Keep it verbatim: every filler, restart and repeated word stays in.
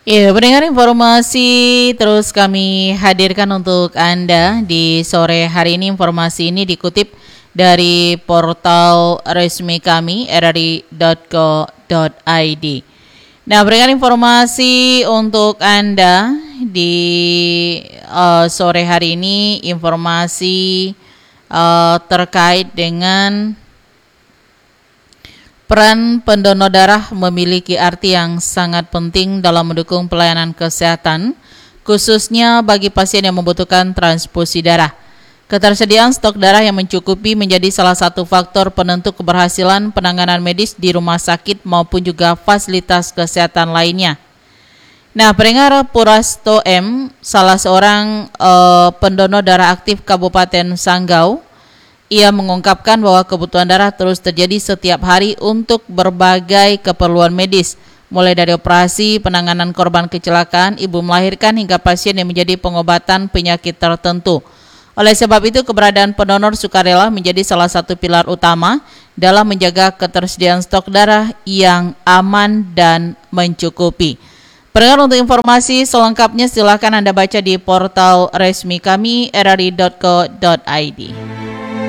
Ya, pendengar informasi terus kami hadirkan untuk Anda di sore hari ini. Informasi ini dikutip dari portal resmi kami r r i dot co dot i d. Nah, berikan informasi untuk Anda di uh, sore hari ini, informasi uh, terkait dengan peran pendonor darah memiliki arti yang sangat penting dalam mendukung pelayanan kesehatan, khususnya bagi pasien yang membutuhkan transfusi darah. Ketersediaan stok darah yang mencukupi menjadi salah satu faktor penentu keberhasilan penanganan medis di rumah sakit maupun juga fasilitas kesehatan lainnya. Nah, pendengar, Purasto M, salah seorang uh, pendonor darah aktif Kabupaten Sanggau, ia mengungkapkan bahwa kebutuhan darah terus terjadi setiap hari untuk berbagai keperluan medis, mulai dari operasi, penanganan korban kecelakaan, ibu melahirkan, hingga pasien yang menjadi pengobatan penyakit tertentu. Oleh sebab itu, keberadaan pendonor sukarela menjadi salah satu pilar utama dalam menjaga ketersediaan stok darah yang aman dan mencukupi. Pendengar, untuk informasi selengkapnya silakan Anda baca di portal resmi kami r r i dot co dot i d.